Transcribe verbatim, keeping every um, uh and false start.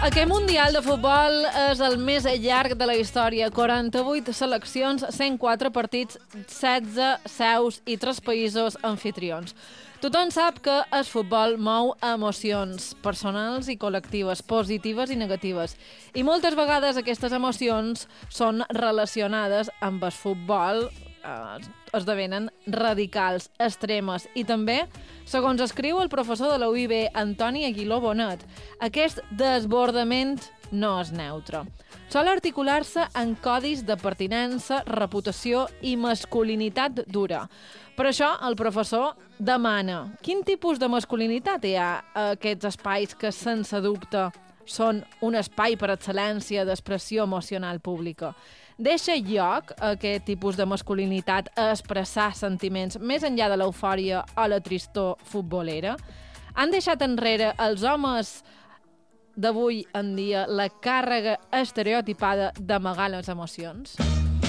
Aquest Mundial de Futbol és el més llarg de la història. quaranta-vuit seleccions, cent quatre partits, setze seus i tres països anfitrions. Tothom sap que el futbol mou emocions personals i col·lectives, positives i negatives. I moltes vegades aquestes emocions són relacionades amb el futbol, eh, esdevenen radicals, extremes. I també, segons escriu el professor de la U I B, Antoni Aguiló Bonet, aquest desbordament no és neutre. Sol articular-se en codis de pertinença, reputació i masculinitat dura. Per això, el professor demana quin tipus de masculinitat hi ha a aquests espais que, sense dubte, són un espai per excel·lència d'expressió emocional pública. Deixa lloc a aquest tipus de masculinitat a expressar sentiments més enllà de l'eufòria o la tristor futbolera? Han deixat enrere els homes d'avui en dia la càrrega estereotipada d'amagar les emocions?